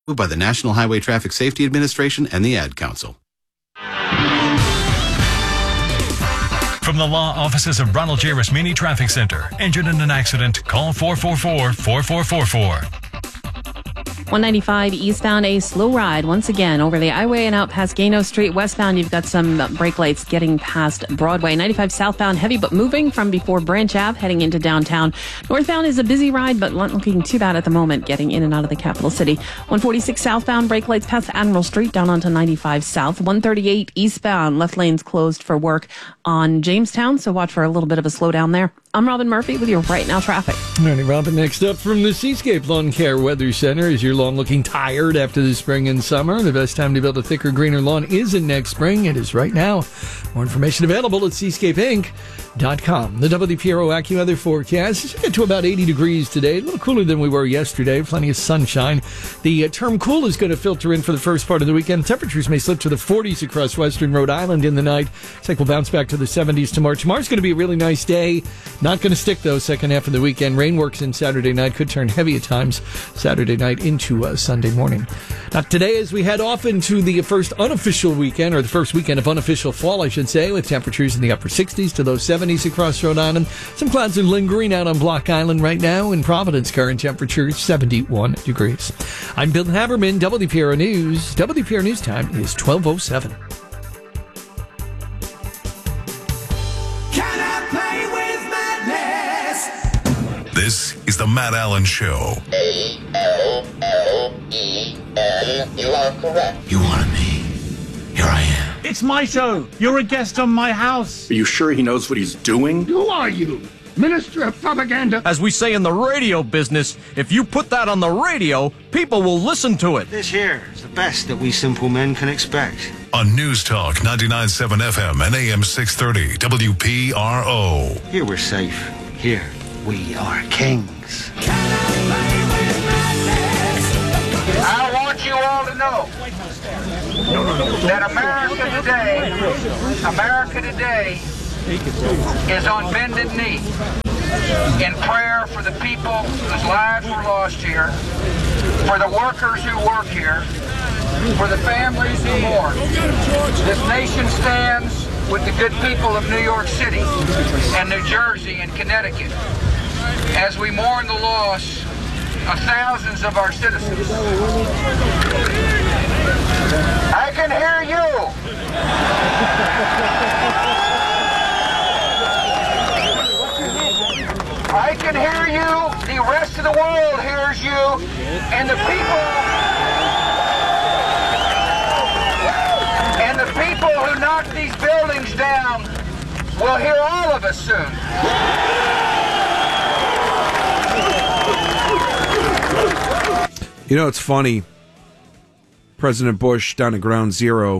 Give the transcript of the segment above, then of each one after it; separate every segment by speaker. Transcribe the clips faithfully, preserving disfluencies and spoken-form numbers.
Speaker 1: by the National Highway Traffic Safety Administration and the Ad Council.
Speaker 2: From the law offices of Ronald J. Rasmini Traffic Center. Injured in an accident? Call four four four, four four four four.
Speaker 3: one ninety-five eastbound, a slow ride once again over the highway and out past Gano Street. Westbound, you've got some brake lights getting past Broadway. ninety-five southbound, heavy but moving from before Branch Ave, heading into downtown. Northbound is a busy ride, but not looking too bad at the moment, getting in and out of the capital city. one forty-six southbound, brake lights past Admiral Street, down onto ninety-five south. one thirty-eight eastbound, left lanes closed for work on Jamestown, so watch for a little bit of a slowdown there. I'm Robin Murphy with your Right Now traffic.
Speaker 4: Morning, Robin. Next up from the Seascape Lawn Care Weather Center. Is your lawn looking tired after the spring and summer? The best time to build a thicker, greener lawn isn't next spring. It is right now. More information available at seascape inc dot com. The W P R O AccuWeather forecast is get to about eighty degrees today. A little cooler than we were yesterday. Plenty of sunshine. The uh, term cool is going to filter in for the first part of the weekend. Temperatures may slip to the forties across western Rhode Island in the night. Looks like we'll bounce back to the seventies tomorrow. Tomorrow's going to be a really nice day. Not going to stick, though, second half of the weekend. Rain works in Saturday night. Could turn heavy at times Saturday night into uh, Sunday morning. Not today, as we head off into the first unofficial weekend, or the first weekend of unofficial fall, I should say, with temperatures in the upper sixties to low seventies across Rhode Island. Some clouds are lingering out on Block Island right now. In Providence, current temperature seventy-one degrees. I'm Bill Haberman, W P R O News. W P R O News time is twelve oh seven.
Speaker 5: This is the Matt Allen Show.
Speaker 6: A L L E N. You are correct.
Speaker 7: You wanted me. Here I am.
Speaker 8: It's my show. You're a guest on my house.
Speaker 9: Are you sure he knows what he's doing?
Speaker 10: Who are you? Minister of Propaganda?
Speaker 11: As we say in the radio business, if you put that on the radio, people will listen to it.
Speaker 12: This here is the best that we simple men can expect.
Speaker 5: On News Talk ninety-nine point seven F M and A M six thirty W P R O.
Speaker 12: Here we're safe. Here we are kings.
Speaker 13: I want you all to know that America today, America today is on bended knee in prayer for the people whose lives were lost here, for the workers who work here, for the families who mourn. This nation stands with the good people of New York City and New Jersey and Connecticut as we mourn the loss of thousands of our citizens. I can hear you. I can hear you. The rest of the world hears you. And the people, and the people who knock these buildings down will hear all of us soon.
Speaker 14: You know, it's funny. President Bush down at Ground Zero.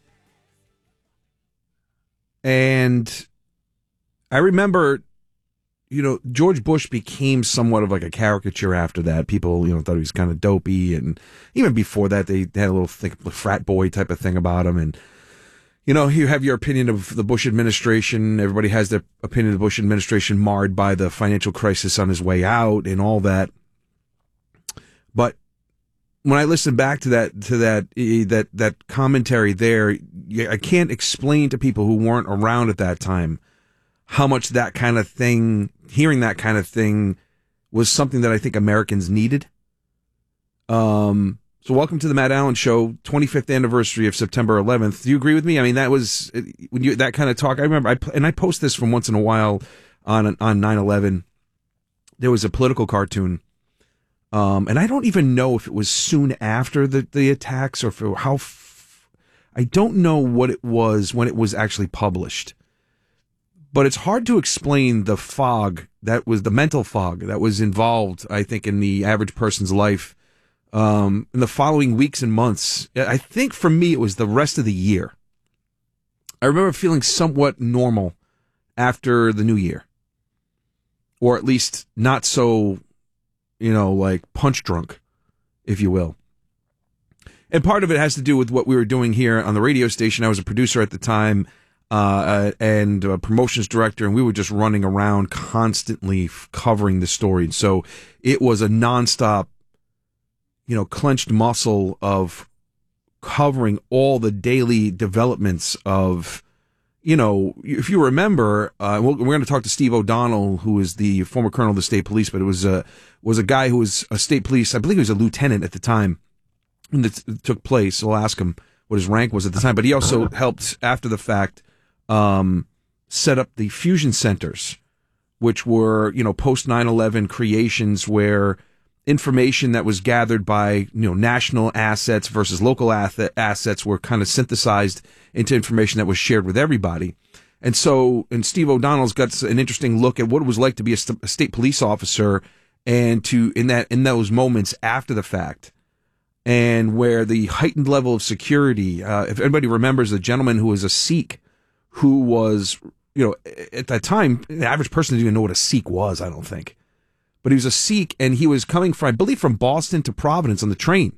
Speaker 14: And I remember, you know, George Bush became somewhat of like a caricature after that. People, you know, thought he was kind of dopey. And even before that, they had a little think, frat boy type of thing about him. And, you know, you have your opinion of the Bush administration. Everybody has their opinion of the Bush administration marred by the financial crisis on his way out and all that. But when I listen back to that, to that, that, that commentary there, I can't explain to people who weren't around at that time how much that kind of thing, hearing that kind of thing was something that I think Americans needed. Um, so welcome to the Matt Allen Show, twenty-fifth anniversary of September eleventh. Do you agree with me? I mean, that was, when you, that kind of talk, I remember, I, and I post this from once in a while on, on nine eleven. There was a political cartoon. Um, and I don't even know if it was soon after the, the attacks or for how, f- I don't know what it was when it was actually published, but it's hard to explain the fog that was the mental fog that was involved, I think, in the average person's life, um, in the following weeks and months. I think for me, it was the rest of the year. I remember feeling somewhat normal after the new year, or at least not so, you know, like punch drunk, if you will. And part of it has to do with what we were doing here on the radio station. I was a producer at the time uh, and a promotions director, and we were just running around constantly f- covering the story. So it was a nonstop you know, clenched muscle of covering all the daily developments of, you know, if you remember, uh, we're going to talk to Steve O'Donnell, who is the former colonel of the state police, but it was a, was a guy who was a state police, I believe he was a lieutenant at the time when it took place. So I'll ask him what his rank was at the time, but he also helped after the fact, um, set up the fusion centers, which were, you know, post nine eleven creations where information that was gathered by, you know, national assets versus local assets were kind of synthesized into information that was shared with everybody. And so, and Steve O'Donnell's got an interesting look at what it was like to be a, st- a state police officer and to, in that, in those moments after the fact, and where the heightened level of security, uh, if anybody remembers a gentleman who was a Sikh who was, you know, at that time, the average person didn't even know what a Sikh was, I don't think. But he was a Sikh, and he was coming from, I believe, from Boston to Providence on the train.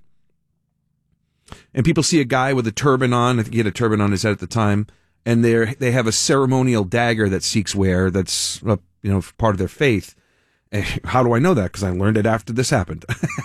Speaker 14: And people see a guy with a turban on. I think he had a turban on his head at the time. And they they have a ceremonial dagger that Sikhs wear that's, uh, you know, part of their faith. And how do I know that? Because I learned it after this happened.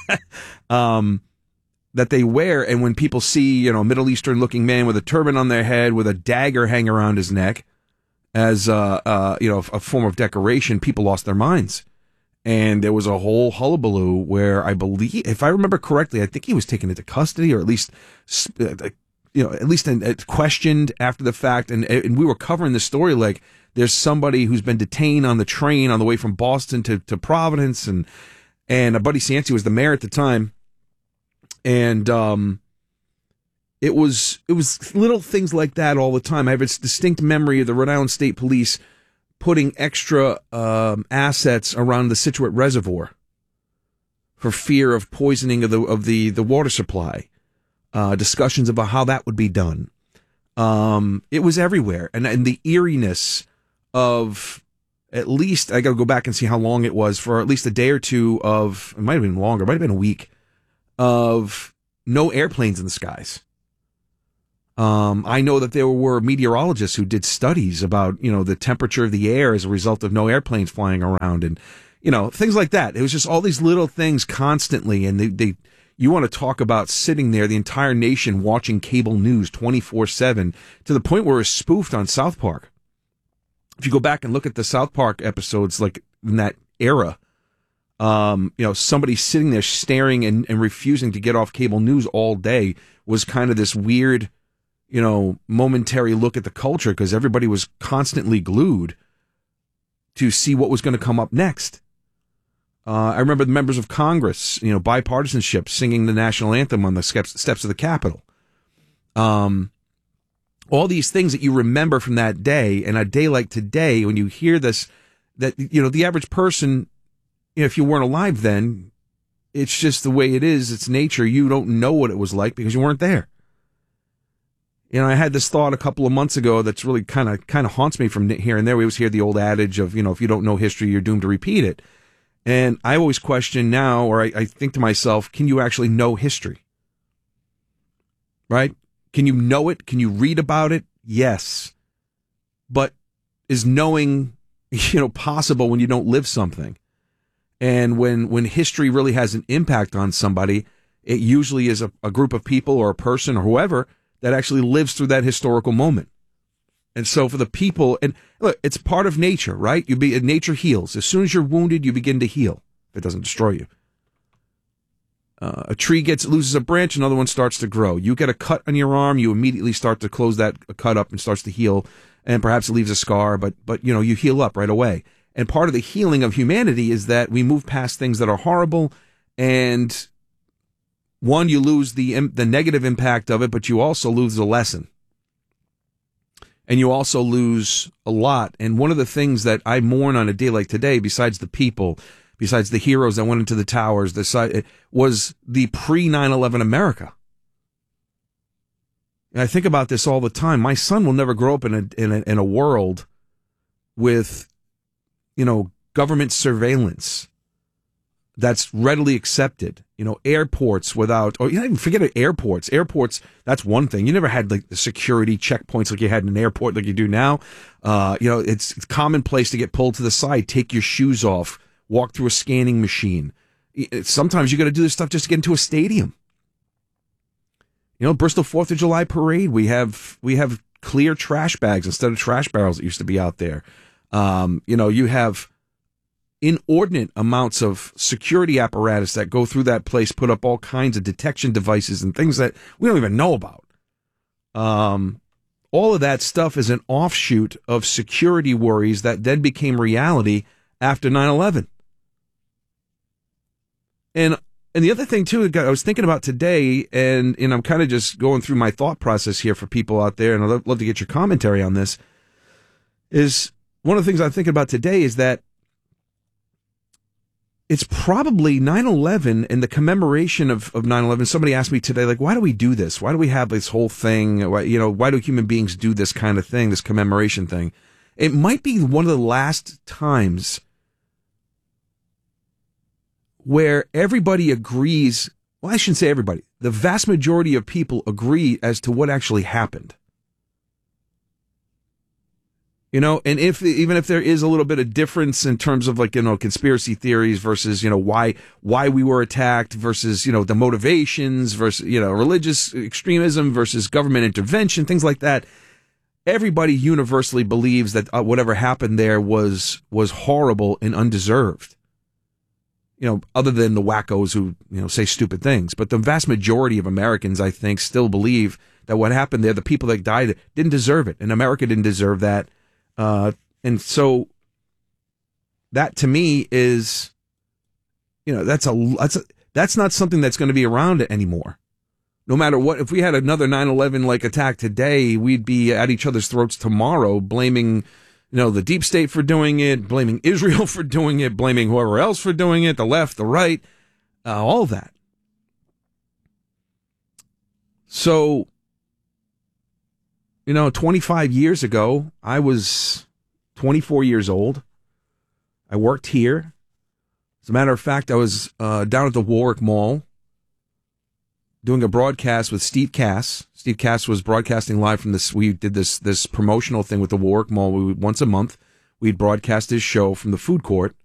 Speaker 14: um, that they wear, and when people see, you know, a Middle Eastern-looking man with a turban on their head with a dagger hanging around his neck as, uh, uh, you know, a form of decoration, people lost their minds. And there was a whole hullabaloo where I believe, if I remember correctly, I think he was taken into custody, or at least, uh, you know, at least uh, questioned after the fact. And, and we were covering the story like there's somebody who's been detained on the train on the way from Boston to, to Providence. And, and uh, Buddy Cianci was the mayor at the time. And, um, it was, it was little things like that all the time. I have a distinct memory of the Rhode Island State Police putting extra um, assets around the Scituate Reservoir for fear of poisoning of the of the, the water supply. Uh, discussions about how that would be done. Um, it was everywhere, and and the eeriness of at least I got to go back and see how long it was for at least a day or two of it might have been longer, it might have been a week of no airplanes in the skies. Um, I know that there were meteorologists who did studies about, you know, the temperature of the air as a result of no airplanes flying around and, you know, things like that. It was just all these little things constantly. And they, they, you want to talk about sitting there, the entire nation watching cable news twenty-four seven to the point where it was spoofed on South Park. If you go back and look at the South Park episodes, like in that era, um, you know, somebody sitting there staring and, and refusing to get off cable news all day was kind of this weird, you know, momentary look at the culture because everybody was constantly glued to see what was going to come up next. Uh, I remember the members of Congress, you know, bipartisanship, singing the national anthem on the steps, steps of the Capitol. Um, all these things that you remember from that day, and a day like today, when you hear this, that, you know, the average person, you know, if you weren't alive then, it's just the way it is. It's nature. You don't know what it was like because you weren't there. You know, I had this thought a couple of months ago that's really kind of kind of haunts me from here and there. We always hear the old adage of, you know, if you don't know history, you're doomed to repeat it. And I always question now, or I, I think to myself, can you actually know history? Right? Can you know it? Can you read about it? Yes. But is knowing, you know, possible when you don't live something? And when, when history really has an impact on somebody, it usually is a, a group of people or a person or whoever that actually lives through that historical moment. And so for the people, and look, it's part of nature, right? You be, nature heals. As soon as you're wounded, you begin to heal. If it doesn't destroy you. Uh, a tree gets loses a branch, another one starts to grow. You get a cut on your arm, you immediately start to close that cut up and starts to heal, and perhaps it leaves a scar, but but you know, you heal up right away. And part of the healing of humanity is that we move past things that are horrible, and one, you lose the the negative impact of it, but you also lose the lesson. And you also lose a lot. And one of the things that I mourn on a day like today, besides the people, besides the heroes that went into the towers, the, was the pre nine eleven America. And I think about this all the time. My son will never grow up in a, in a, in a world with, you know, government surveillance that's readily accepted. You know, airports without, or you don't even forget airports. Airports, that's one thing. You never had like the security checkpoints like you had in an airport like you do now. Uh, you know, it's, it's commonplace to get pulled to the side, take your shoes off, walk through a scanning machine. Sometimes you got to do this stuff just to get into a stadium. You know, Bristol Fourth of July parade. We have we have clear trash bags instead of trash barrels that used to be out there. Um, you know, you have inordinate amounts of security apparatus that go through that place, put up all kinds of detection devices and things that we don't even know about. Um, all of that stuff is an offshoot of security worries that then became reality after nine eleven. And and the other thing, too, I was thinking about today, and, and I'm kind of just going through my thought process here for people out there, and I'd love to get your commentary on this, is one of the things I'm thinking about today is that it's probably nine eleven and the commemoration of, of nine eleven. Somebody asked me today, like, why do we do this? Why do we have this whole thing? Why, you know, why do human beings do this kind of thing, this commemoration thing? It might be one of the last times where everybody agrees. Well, I shouldn't say everybody. The vast majority of people agree as to what actually happened. You know, and if even if there is a little bit of difference in terms of, like, you know, conspiracy theories versus, you know, why why we were attacked versus, you know, the motivations versus, you know, religious extremism versus government intervention, things like that. Everybody universally believes that uh, whatever happened there was was horrible and undeserved. You know, other than the wackos who, you know, say stupid things. But the vast majority of Americans, I think, still believe that what happened there, the people that died, didn't deserve it. And America didn't deserve that. Uh, and so that to me is, you know, that's a, that's a, that's not something that's going to be around anymore. No matter what, if we had another nine eleven like attack today, we'd be at each other's throats tomorrow, blaming, you know, the deep state for doing it, blaming Israel for doing it, blaming whoever else for doing it, the left, the right, uh, all that. So, you know, twenty-five years ago, I was twenty-four years old. I worked here. As a matter of fact, I was uh, down at the Warwick Mall doing a broadcast with Steve Cass. Steve Cass was broadcasting live from this. We did this this promotional thing with the Warwick Mall. We, once a month, we'd broadcast his show from the food court.